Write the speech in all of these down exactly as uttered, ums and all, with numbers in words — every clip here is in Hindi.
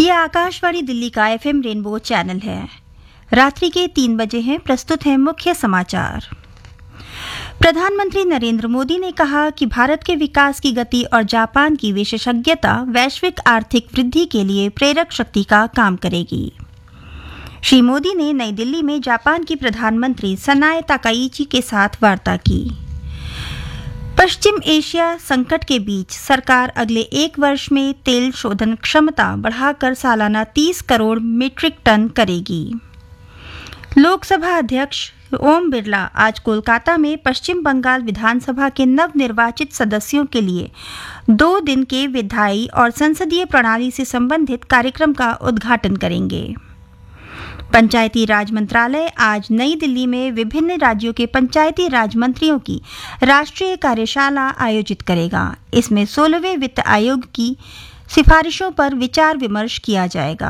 ये आकाशवाणी दिल्ली का एफएम रेनबो चैनल है। रात्रि के तीन बजे हैं। प्रस्तुत है मुख्य समाचार। प्रधानमंत्री नरेंद्र मोदी ने कहा कि भारत के विकास की गति और जापान की विशेषज्ञता वैश्विक आर्थिक वृद्धि के लिए प्रेरक शक्ति का काम करेगी। श्री मोदी ने नई दिल्ली में जापान की प्रधानमंत्री सनाए ताकाइची के साथ वार्ता की। पश्चिम एशिया संकट के बीच सरकार अगले एक वर्ष में तेल शोधन क्षमता बढ़ाकर सालाना तीस करोड़ मीट्रिक टन करेगी। लोकसभा अध्यक्ष ओम बिरला आज कोलकाता में पश्चिम बंगाल विधानसभा के नवनिर्वाचित सदस्यों के लिए दो दिन के विधायी और संसदीय प्रणाली से संबंधित कार्यक्रम का उद्घाटन करेंगे। पंचायती राज मंत्रालय आज नई दिल्ली में विभिन्न राज्यों के पंचायती राज मंत्रियों की राष्ट्रीय कार्यशाला आयोजित करेगा। इसमें सोलहवें वित्त आयोग की सिफारिशों पर विचार विमर्श किया जाएगा।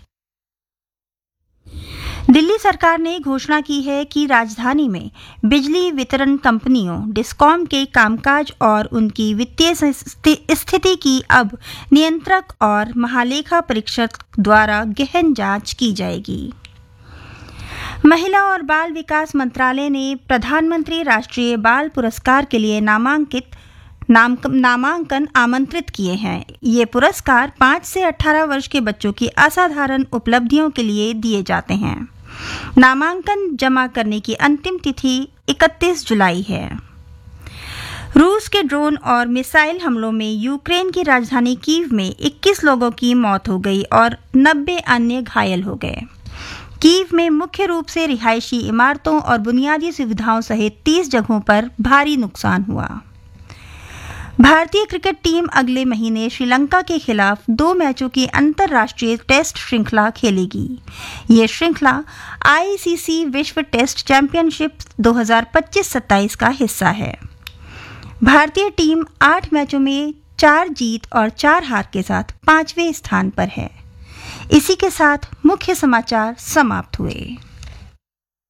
दिल्ली सरकार ने घोषणा की है कि राजधानी में बिजली वितरण कंपनियों डिस्कॉम के कामकाज और उनकी वित्तीय स्थिति की अब नियंत्रक और महालेखा परीक्षक द्वारा गहन जांच की जाएगी। महिला और बाल विकास मंत्रालय ने प्रधानमंत्री राष्ट्रीय बाल पुरस्कार के लिए नामांकित नाम नामांकन आमंत्रित किए हैं। ये पुरस्कार पाँच से अठारह वर्ष के बच्चों की असाधारण उपलब्धियों के लिए दिए जाते हैं। नामांकन जमा करने की अंतिम तिथि इकतीस जुलाई है। रूस के ड्रोन और मिसाइल हमलों में यूक्रेन की राजधानी कीव में इक्कीस लोगों की मौत हो गई और नब्बे अन्य घायल हो गए। कीव में मुख्य रूप से रिहायशी इमारतों और बुनियादी सुविधाओं सहित तीस जगहों पर भारी नुकसान हुआ। भारतीय क्रिकेट टीम अगले महीने श्रीलंका के खिलाफ दो मैचों की अंतर्राष्ट्रीय टेस्ट श्रृंखला खेलेगी। ये श्रृंखला आईसीसी विश्व टेस्ट चैंपियनशिप दो हज़ार पच्चीस सत्ताईस का हिस्सा है। भारतीय टीम आठ मैचों में चार जीत और चार हार के साथ पांचवें स्थान पर है। इसी के साथ मुख्य समाचार समाप्त हुए।